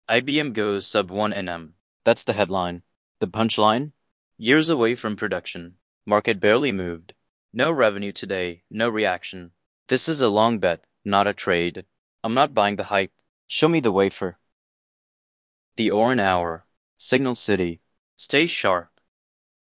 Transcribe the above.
IBM goes sub 1 NM. That's the headline. The punchline? Years away from production. Market barely moved. No revenue today, no reaction. This is a long bet, not a trade. I'm not buying the hype. Show me the wafer. The Oran Hour. Signal City. Stay sharp.